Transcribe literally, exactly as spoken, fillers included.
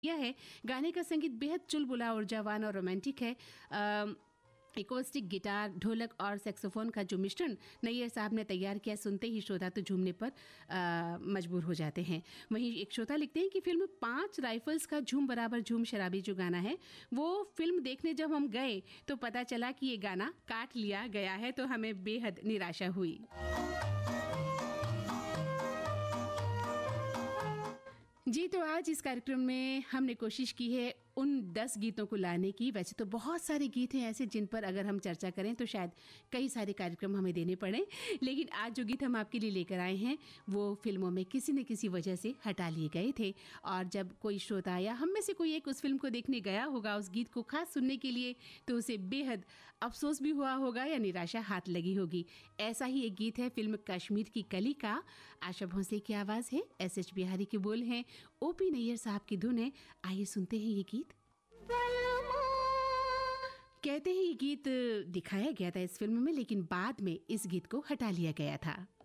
यह है। गाने का संगीत बेहद चुलबुला, ऊर्जावान और रोमांटिक है। अ, एकोस्टिक गिटार, ढोलक और सैक्सोफोन का जो मिश्रण नैयर साहब ने तैयार किया, सुनते ही श्रोता तो झूमने पर आ, मजबूर हो जाते हैं। वहीं एक श्रोता लिखते हैं कि फिल्म पांच राइफल्स का झूम बराबर झूम शराबी जो गाना है, वो फिल्म देखने जब हम गए तो पता चला कि ये गाना काट लिया गया है, तो हमें बेहद निराशा हुई। जी, तो आज इस कार्यक्रम में हमने कोशिश की है उन दस गीतों को लाने की। वैसे तो बहुत सारे गीत हैं ऐसे जिन पर अगर हम चर्चा करें तो शायद कई सारे कार्यक्रम हमें देने पड़े, लेकिन आज जो गीत हम आपके लिए लेकर आए हैं वो फिल्मों में किसी न किसी वजह से हटा लिए गए थे। और जब कोई श्रोता या हम में से कोई एक उस फिल्म को देखने गया होगा उस गीत को खास सुनने के लिए, तो उसे बेहद अफसोस भी हुआ होगा या निराशा हाथ लगी होगी। ऐसा ही एक गीत है फिल्म कश्मीर की कली का। आशा भोसले की आवाज़ है, एस एच बिहारी के बोल हैं, ओ पी नैयर साहब की धुन है। आइए सुनते हैं ये गीत। कहते हैं ये गीत दिखाया गया था इस फिल्म में, लेकिन बाद में इस गीत को हटा लिया गया था।